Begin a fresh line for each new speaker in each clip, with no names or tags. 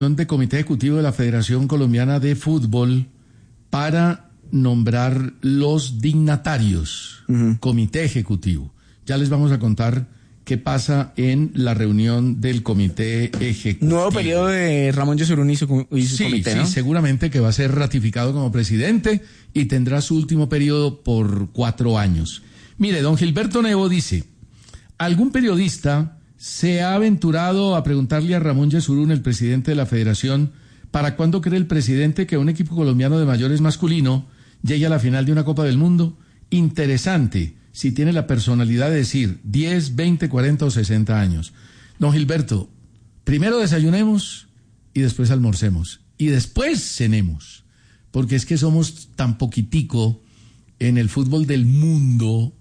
de Comité Ejecutivo de la Federación Colombiana de Fútbol para nombrar los dignatarios. Comité Ejecutivo. Ya les vamos a contar qué pasa en la reunión del Comité Ejecutivo.
Nuevo periodo de Ramón Yesurún y su comité, ¿no?
Sí, seguramente que va a ser ratificado como presidente y tendrá su último periodo por 4 años. Mire, don Gilberto Nevo dice, ¿algún periodista se ha aventurado a preguntarle a Ramón Yesurún, el presidente de la federación, para cuándo cree el presidente que un equipo colombiano de mayores masculino llegue a la final de una Copa del Mundo? Interesante, si tiene la personalidad de decir 10, 20, 40 o 60 años. Don Gilberto, primero desayunemos y después almorcemos y después cenemos, porque es que somos tan poquitico en el fútbol del mundo,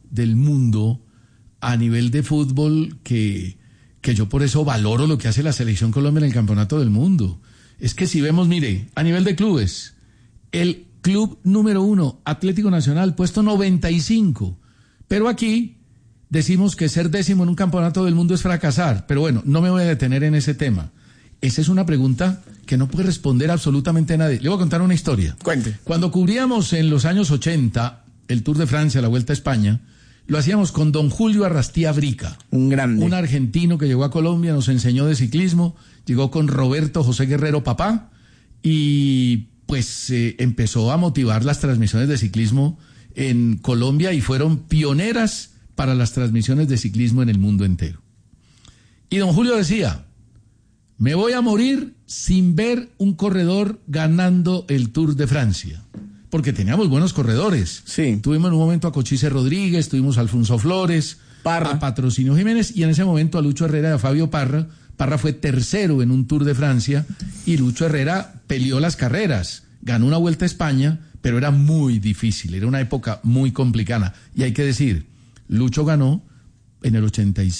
a nivel de fútbol que yo por eso valoro lo que hace la Selección Colombia en el Campeonato del Mundo. Es que si vemos, mire, a nivel de clubes, el club número 1, Atlético Nacional, puesto 95. Pero aquí decimos que ser décimo en un Campeonato del Mundo es fracasar. Pero bueno, no me voy a detener en ese tema. Esa es una pregunta que no puede responder absolutamente nadie. Le voy a contar una historia.
Cuente.
Cuando cubríamos en los años 80 el Tour de Francia, la Vuelta a España, lo hacíamos con don Julio Arrastía Brica.
Un grande.
Un argentino que llegó a Colombia, nos enseñó de ciclismo, llegó con Roberto José Guerrero Papá y pues empezó a motivar las transmisiones de ciclismo en Colombia y fueron pioneras para las transmisiones de ciclismo en el mundo entero. Y don Julio decía, me voy a morir sin ver un corredor ganando el Tour de Francia. Porque teníamos buenos corredores.
Sí.
Tuvimos en un momento a Cochise Rodríguez, tuvimos a Alfonso Flores,
Parra,
a Patrocinio Jiménez y en ese momento a Lucho Herrera y a Fabio Parra. Parra fue tercero en un Tour de Francia y Lucho Herrera peleó las carreras, ganó una Vuelta a España, pero era muy difícil, era una época muy complicada. Y hay que decir, Lucho ganó en el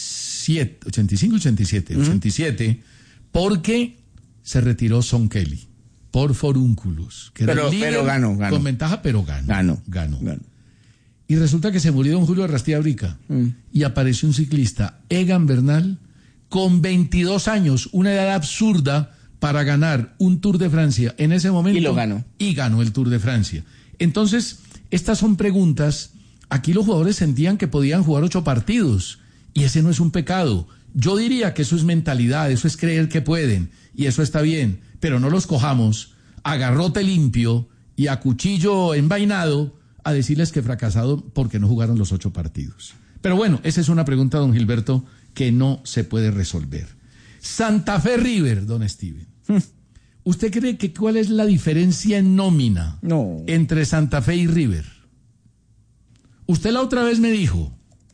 87, porque se retiró Son Kelly. Por Forúnculos. Que
pero ganó.
Con ventaja, pero ganó. Y resulta que se murió don Julio Arrastía Brica. Y apareció un ciclista, Egan Bernal, con 22 años, una edad absurda para ganar un Tour de Francia en ese momento.
Y lo ganó.
Y ganó el Tour de Francia. Entonces, estas son preguntas. Aquí los jugadores sentían que podían jugar 8 partidos. Y ese no es un pecado. Yo diría que eso es mentalidad, eso es creer que pueden. Y eso está bien. Pero no los cojamos a garrote limpio y a cuchillo envainado a decirles que fracasado porque no jugaron los 8 partidos. Pero bueno, esa es una pregunta, don Gilberto, que no se puede resolver. Santa Fe River, don Steven. ¿Usted cree que cuál es la diferencia en nómina entre Santa Fe y River? Usted la otra vez me dijo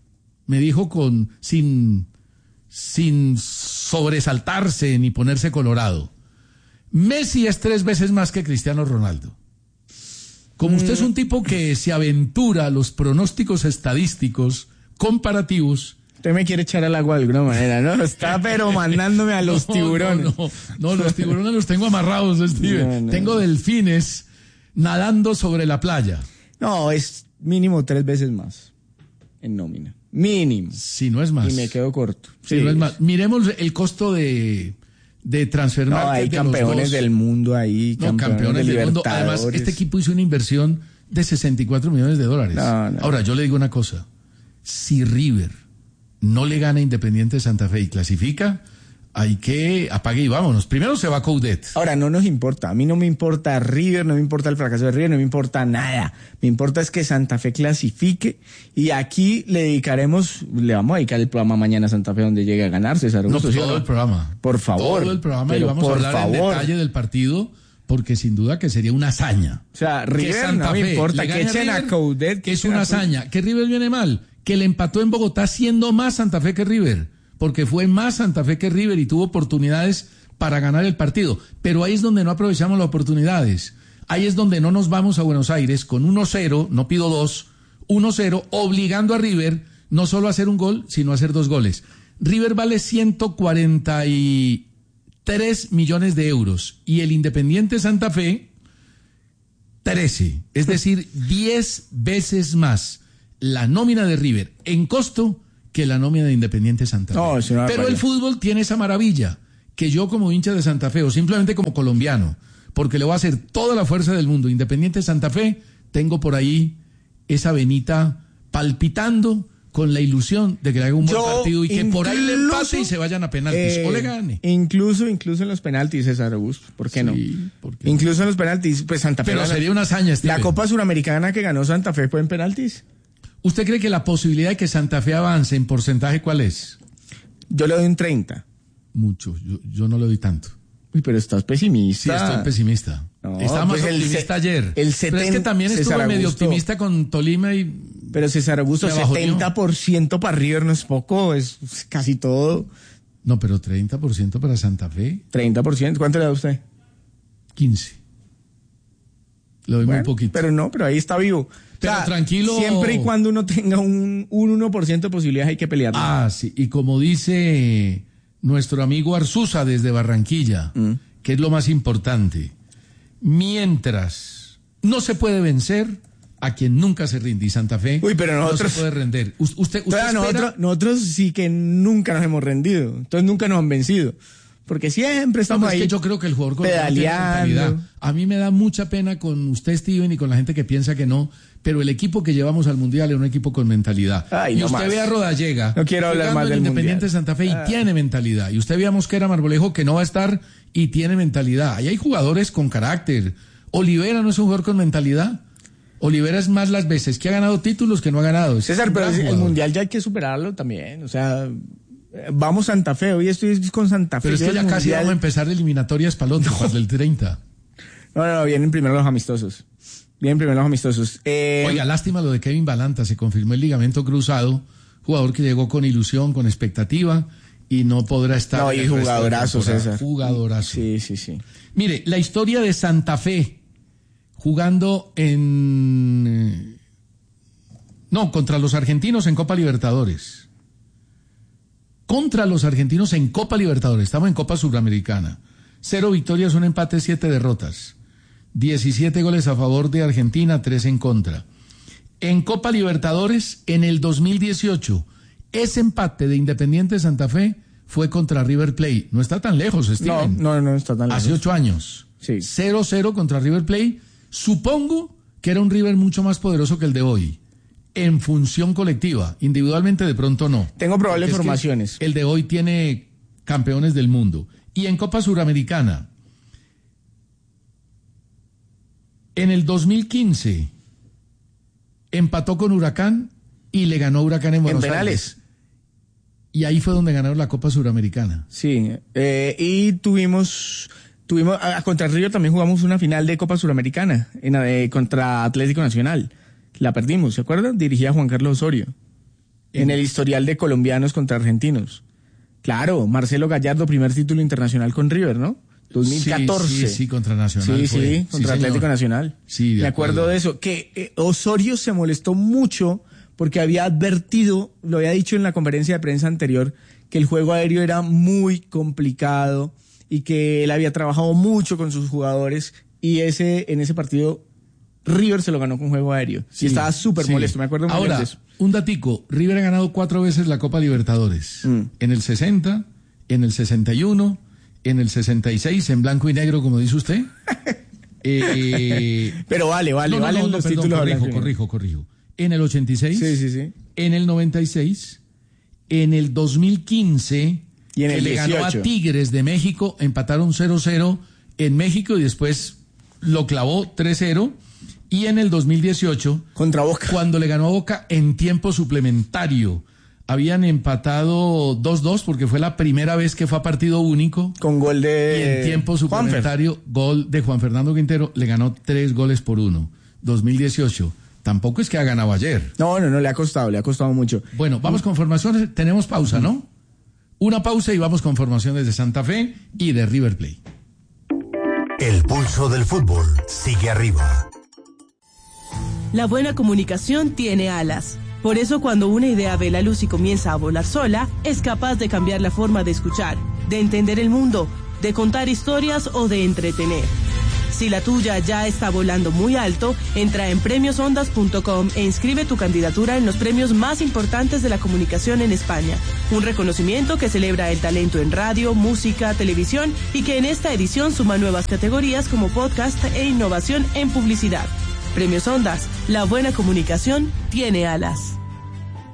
sin sobresaltarse ni ponerse colorado, Messi es 3 veces más que Cristiano Ronaldo. Como usted es un tipo que se aventura a los pronósticos estadísticos comparativos.
Usted me quiere echar al agua de alguna manera, ¿no? Está pero mandándome a los tiburones.
No, los tiburones los tengo amarrados, Steven. Tengo delfines nadando sobre la playa.
No, es mínimo 3 veces más en nómina. Mínimo.
Si no es más.
Y me quedo corto.
Si no es más. Miremos el costo de transfer market.
No, hay campeones del mundo ahí.
Campeones del mundo. Además, este equipo hizo una inversión de $64 millones. Ahora, yo le digo una cosa. Si River no le gana a Independiente Santa Fe y clasifica, hay que apague y vámonos. Primero se va Coudet.
Ahora, no nos importa. A mí no me importa River, no me importa el fracaso de River, no me importa nada. Me importa es que Santa Fe clasifique y aquí le vamos a dedicar el programa mañana a Santa Fe donde llegue a ganar, César Augusto.
No, todo el programa.
Por favor.
Todo el programa y vamos a hablar en detalle del partido porque sin duda que sería una hazaña.
O sea, River no me importa, que echen a Coudet.
Que es una hazaña. Que River viene mal. Que le empató en Bogotá siendo más Santa Fe que River. Porque fue más Santa Fe que River y tuvo oportunidades para ganar el partido. Pero ahí es donde no aprovechamos las oportunidades. Ahí es donde no nos vamos a Buenos Aires con 1-0, no pido 2, 1-0, obligando a River no solo a hacer un gol, sino a hacer 2 goles. River vale 143 millones de euros y el Independiente Santa Fe 13, es decir, 10 veces más la nómina de River en costo que la nómina de Independiente Santa Fe. Pero el fútbol tiene esa maravilla que yo como hincha de Santa Fe o simplemente como colombiano, porque le voy a hacer toda la fuerza del mundo, Independiente Santa Fe, tengo por ahí esa venita palpitando con la ilusión de que le haga un buen partido y que por ahí le empate y se vayan a penaltis o le gane.
Incluso en los penaltis, César Augusto, ¿por qué no?
¿Por qué
incluso en los penaltis, pues Santa Fe.
Pero sería una hazaña, Steven.
La Copa Suramericana que ganó Santa Fe fue en penaltis.
¿Usted cree que la posibilidad de que Santa Fe avance en porcentaje cuál es?
Yo le doy un 30.
Mucho, yo no le doy tanto.
Uy, pero estás pesimista.
Sí, estoy pesimista.
No,
estaba más
pues
optimista ayer.
Pero
es que también estuve medio optimista con Tolima y...
Pero César Augusto, 70% para River no es poco, es casi todo.
No, pero 30% para Santa Fe.
30%, ¿cuánto le da usted?
15. Le doy muy poquito.
Pero ahí está vivo.
Pero o sea, tranquilo.
Siempre y cuando uno tenga un 1% de posibilidades hay que pelear.
Ah, sí. Y como dice nuestro amigo Arzuza desde Barranquilla, que es lo más importante, mientras no se puede vencer a quien nunca se rinde, y Santa Fe
pero nosotros,
no se puede render. Usted
nosotros sí que nunca nos hemos rendido, entonces nunca nos han vencido. Porque siempre estamos ahí.
Es que yo creo que el jugador colombiano tiene mentalidad. A mí me da mucha pena con usted, Steven, y con la gente que piensa que no, pero el equipo que llevamos al Mundial es un equipo con mentalidad.
Ay,
y
no
usted
más.
ve a Rodallega,
no quiero hablar más del
Independiente
Mundial.
Santa Fe y tiene mentalidad. Y usted ve a Mosquera Marmolejo que no va a estar y tiene mentalidad. Ahí hay jugadores con carácter. Olivera no es un jugador con mentalidad. Olivera es más las veces que ha ganado títulos que no ha ganado.
César, pero el Mundial ya hay que superarlo también. O sea, vamos Santa Fe. Hoy estoy con Santa Fe.
Pero es que ya casi vamos a empezar de eliminatorias para el otro, para el 30.
No, vienen primero los amistosos.
Oiga, lástima lo de Kevin Balanta. Se confirmó el ligamento cruzado. Jugador que llegó con ilusión, con expectativa y no podrá estar.
No, y jugadorazo, César.
Jugadorazo.
Sí.
Mire, la historia de Santa Fe jugando contra los argentinos en Copa Libertadores. Contra los argentinos en Copa Libertadores. Estamos en Copa Suramericana. 0 victorias, 1 empate, 7 derrotas. 17 goles a favor de Argentina, 3 en contra. En Copa Libertadores, en el 2018, ese empate de Independiente Santa Fe fue contra River Plate. No está tan lejos, Steven.
No está tan lejos.
Hace 8 años.
Sí.
0-0 contra River Plate. Supongo que era un River mucho más poderoso que el de hoy. En función colectiva. Individualmente de pronto no.
Tengo probables formaciones.
El de hoy tiene campeones del mundo. Y en Copa Suramericana, en el 2015, empató con Huracán y le ganó a Huracán en Buenos Aires. Y ahí fue donde ganaron la Copa Suramericana.
Sí, y tuvimos contra Río también jugamos una final de Copa Suramericana contra Atlético Nacional. La perdimos, ¿se acuerdan? Dirigía Juan Carlos Osorio. En el historial de colombianos contra argentinos. Claro, Marcelo Gallardo, primer título internacional con River, ¿no? 2014.
Sí, contra Nacional.
Sí, contra Atlético Nacional.
Sí,
me acuerdo de eso. Que Osorio se molestó mucho porque había advertido, lo había dicho en la conferencia de prensa anterior, que el juego aéreo era muy complicado y que él había trabajado mucho con sus jugadores y en ese partido River se lo ganó con juego aéreo. Sí, y estaba súper molesto, me acuerdo muy bien de eso.
Un datico, River ha ganado 4 veces la Copa Libertadores. En el 60, en el 61, en el 66, en blanco y negro, como dice usted.
Pero vale los títulos.
Corrijo. En el 86,
sí.
En el 96, en el 2015,
y en el
que
18.
le ganó a Tigres de México, empataron 0-0 en México y después lo clavó 3-0. Y en el 2018,
contra Boca,
cuando le ganó a Boca en tiempo suplementario, habían empatado 2-2 porque fue la primera vez que fue a partido único.
Con gol de...
Y en tiempo suplementario, gol de Juan Fernando Quintero, le ganó 3-1. 2018. Tampoco es que ha ganado ayer.
No, le ha costado mucho.
Bueno, vamos con formaciones, tenemos pausa, ¿no? Una pausa y vamos con formaciones de Santa Fe y de River Plate.
El pulso del fútbol sigue arriba.
La buena comunicación tiene alas. Por eso cuando una idea ve la luz y comienza a volar sola, es capaz de cambiar la forma de escuchar, de entender el mundo, de contar historias o de entretener. Si la tuya ya está volando muy alto, entra en premiosondas.com e inscribe tu candidatura en los premios más importantes de la comunicación en España. Un reconocimiento que celebra el talento en radio, música, televisión y que en esta edición suma nuevas categorías como podcast e innovación en publicidad. Premios Ondas, la buena comunicación tiene alas.